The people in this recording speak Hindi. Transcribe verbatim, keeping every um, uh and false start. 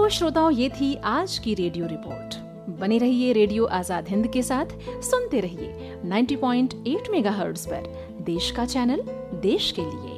श्रोताओं, ये थी आज की रेडियो रिपोर्ट। बने रहिए रेडियो आजाद हिंद के साथ, सुनते रहिए नब्बे पॉइंट आठ मेगाहर्ट्ज पर, देश का चैनल देश के लिए।